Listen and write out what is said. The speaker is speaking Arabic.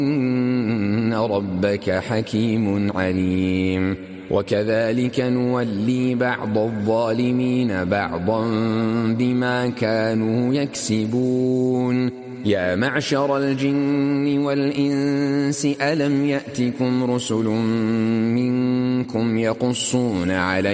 إن ربك حكيم عليم. وكذلك نولي بعض الظالمين بعضا بما كانوا يكسبون. يا معشر الجن والإنس ألم يأتكم رسل منكم يقصون عليكم